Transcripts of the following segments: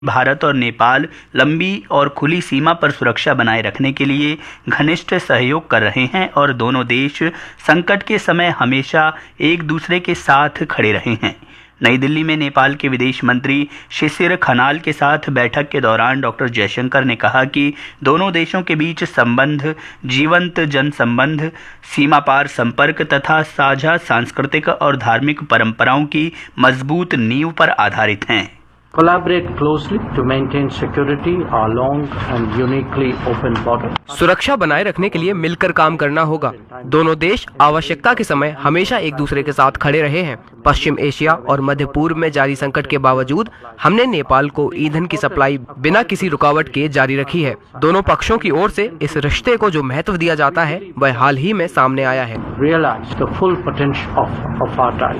भारत और नेपाल लंबी और खुली सीमा पर सुरक्षा बनाए रखने के लिए घनिष्ठ सहयोग कर रहे हैं और दोनों देश संकट के समय हमेशा एक दूसरे के साथ खड़े रहे हैं। नई दिल्ली में नेपाल के विदेश मंत्री शिशिर खनाल के साथ बैठक के दौरान डॉक्टर जयशंकर ने कहा कि दोनों देशों के बीच संबंध जीवंत जनसंबंध, सीमा पार संपर्क तथा साझा सांस्कृतिक और धार्मिक परंपराओं की मजबूत नींव पर आधारित हैं। Collaborate closely to maintain security along and uniquely open border. सुरक्षा बनाए रखने के लिए मिलकर काम करना होगा। दोनों देश आवश्यकता के समय हमेशा एक दूसरे के साथ खड़े रहे हैं। पश्चिम एशिया और मध्य पूर्व में जारी संकट के बावजूद हमने नेपाल को ईंधन की सप्लाई बिना किसी रुकावट के जारी रखी है। दोनों पक्षों की ओर से इस रिश्ते को जो महत्व दिया जाता है वह हाल ही में सामने आया है। Realize the full potential of our ties.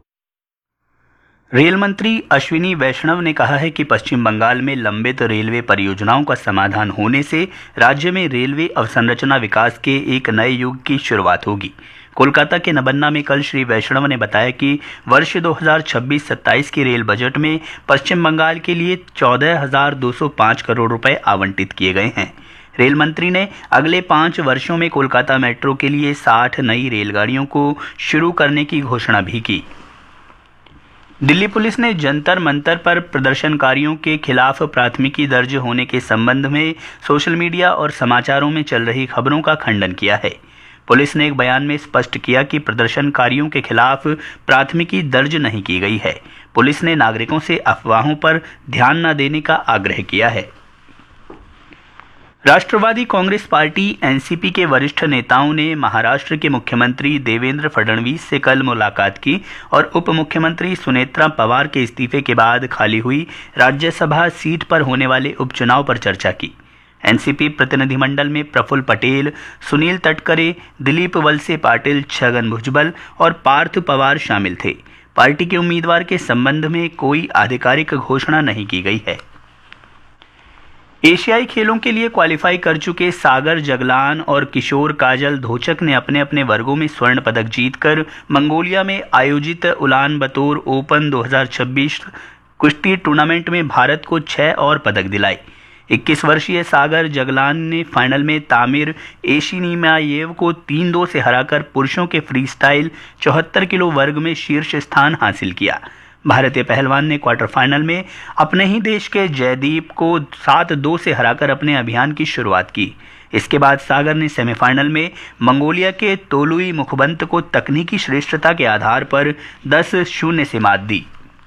Rail मंत्री अश्विनी वैष्णव ने कहा है कि पश्चिम बंगाल में लंबित रेलवे परियोजनाओं का समाधान होने से राज्य में रेलवे अवसंरचना विकास के एक नए युग की शुरुआत होगी। कोलकाता के नबन्ना में कल श्री वैष्णव ने बताया कि वर्ष 2026-27 के रेल बजट में पश्चिम बंगाल के लिए 14,205 करोड़ रुपए आवंटित किए गए हैं। रेल मंत्री ने अगले 5 वर्षों में कोलकाता मेट्रो के लिए 60 नई रेलगाड़ियों को शुरू करने की घोषणा भी की। दिल्ली पुलिस ने जंतर मंतर पर प्रदर्शनकारियों के खिलाफ प्राथमिकी दर्ज होने के संबंध में सोशल मीडिया और समाचारों में चल रही खबरों का खंडन किया है। पुलिस ने एक बयान में स्पष्ट किया कि प्रदर्शनकारियों के खिलाफ प्राथमिकी दर्ज नहीं की गई है। पुलिस ने नागरिकों से अफवाहों पर ध्यान न देने का आग्रह किया है। राष्ट्रवादी कांग्रेस पार्टी एनसीपी के वरिष्ठ नेताओं ने महाराष्ट्र के मुख्यमंत्री देवेंद्र फडणवीस से कल मुलाकात की और उप मुख्यमंत्री सुनेत्रा पवार के इस्तीफे के बाद खाली हुई राज्यसभा सीट पर होने वाले उपचुनाव पर चर्चा की। एनसीपी प्रतिनिधिमंडल में प्रफुल्ल पटेल, सुनील तटकरे, दिलीप वलसे पाटिल, छगन भुजबल और पार्थ पवार शामिल थे। पार्टी के उम्मीदवार के संबंध में कोई आधिकारिक घोषणा नहीं की गई है। एशियाई खेलों के लिए क्वालिफाई कर चुके सागर जगलान और किशोर काजल धोचक ने अपने अपने वर्गों में स्वर्ण पदक जीतकर मंगोलिया में आयोजित उलान बतोर ओपन 2026 कुश्ती टूर्नामेंट में भारत को 6 और पदक दिलाए। 21 वर्षीय सागर जगलान ने फाइनल में तामिर एशिनीमायेव को 3-2 से हराकर पुरुषों के फ्रीस्टाइल 74 किलो वर्ग में शीर्ष स्थान हासिल किया। भारतीय पहलवान ने क्वार्टर फाइनल में अपने ही देश के जयदीप को 7-2 से हराकर अपने अभियान की शुरुआत की। इसके बाद सागर ने सेमीफाइनल में मंगोलिया के तोलुई मुखबंत को तकनीकी श्रेष्ठता के आधार पर 10-0 से मात दी।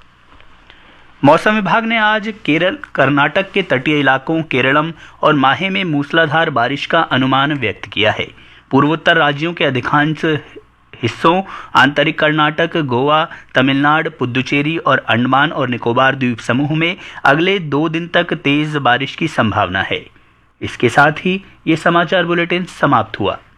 मौसम विभाग ने आज कर्नाटक के तटीय इलाकों केरलम और माहे में मूसलाधार बारिश का अनुमान व्यक्त किया है। पूर्वोत्तर राज्यों के अधिकांश हिस्सों, आंतरिक कर्नाटक, गोवा, तमिलनाडु, पुदुचेरी और अंडमान और निकोबार द्वीप समूह में अगले 2 दिन तक तेज बारिश की संभावना है। इसके साथ ही ये समाचार बुलेटिन समाप्त हुआ।